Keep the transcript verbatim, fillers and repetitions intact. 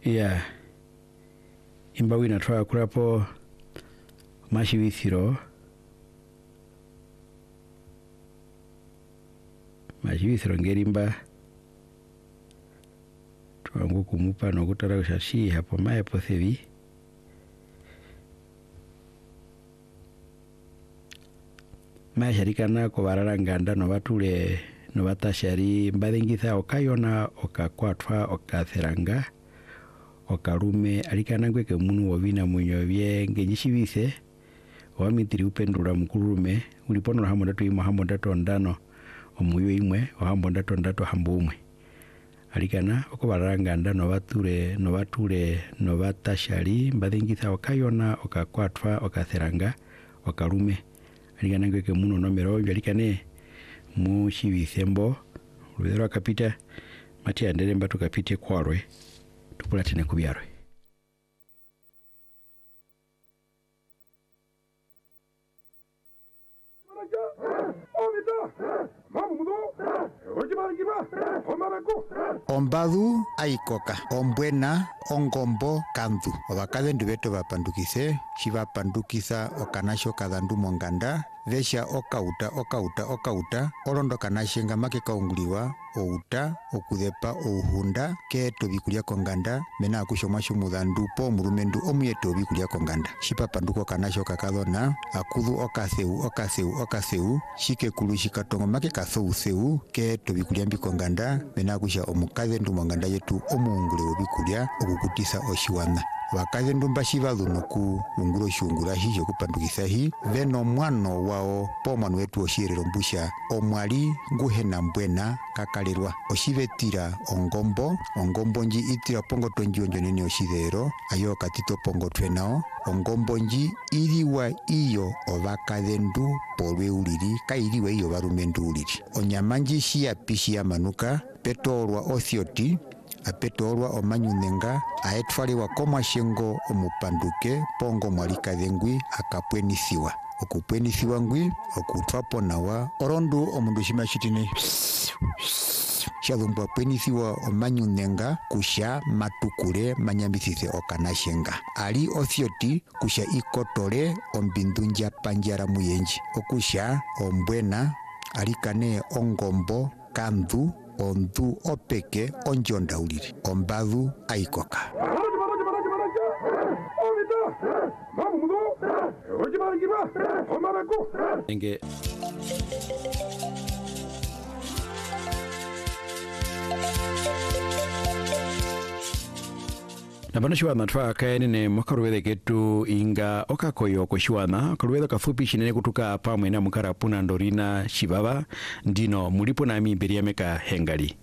Yeah. Imba wina twa kurapo mashi withiro. Mashi withiro ngerimba. Twangu kumupa no kutara ushashi hapo mae pothevi. Mae sharikana ko barara nganda no batule no batashari mbadengitha okayona okakwatwa okatheranga okarume alikana ngweke munu wabina munyovye ngenyishibise wamitiri upendura mkurume ulipono hamo ndatu imo hamo ndatu ndano omuyo imwe hamo ndatu ndatu hambo umwe alikana okubarara nganda no bature no bature no batashari mbadengitha okayona okakwatwa okatheranga okarume alikana ngweke munu nomero alikane mu shibisembo rwero akapita mati andere mbatu kapite kwarwe tupula tene kubyarwe Ombadu aikoka ombwena ongombo kandu obakadendu beto bapandukise shibapandukisa okanasho kadandu monganda vesha okauta okauta okauta olondo kanashenga make kaunguliwa outa okudepa ouhunda keto bikulia konganda mena akushoma shumudandu po murumendu omuyeto bikulia konganda shipapanduko kanasho kakadona akudu okaseu okaseu okaseu shikekulu shikatongo make kasouseu keto bikulia mbikonganda mena akusha omukadendu monganda yetu omuungule obikulia okukutisa oshiwana wakadendu mbashibadu noku unguro shungura hijo kupandukisa hi veno mwano wao pomanu wetu oshirero mbusha omwali nguhena mbwena kakalirwa oshibetira ongombo ongombo nji itira pongo tonjionjo nini oshidero ayo katito pongo twenao ongombo nji iriwa iyo obakadendu polwe uliri kairiwa iyo barumendu uliri onyamanji shia pishi ya manuka petolwa othioti apetorwa omanyunenga aetwaliwa komashengo omupanduke pongo mwalikadengwi akapwenisiwa okupwenisiwa ngwi okutwapo nawa orondu omundu shimashitine shadhumbwa pwenisiwa omanyunenga kusha matukule manyambisise okanashenga ali othioti kusha ikotole ombindunja panjara muyenji okusha ombwena alikane ongombo kandu ondu opeke onjonda uliri ombadu aikoka Enge Nabana shiwana twa kaene ne makaruwele ketu inga okakoyo ko shiwana karuwele kafupi shinene kutuka pamwe na mukara puna ndorina shibaba ndino mulipo nami beriameka hengali